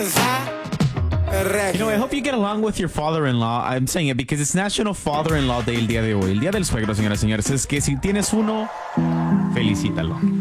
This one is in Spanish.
You know, I hope you get along with your father-in-law. I'm saying it because it's National Father-in-Law Day el día de hoy. El día del suegro, señoras y señores. Es que si tienes uno, felicítalo.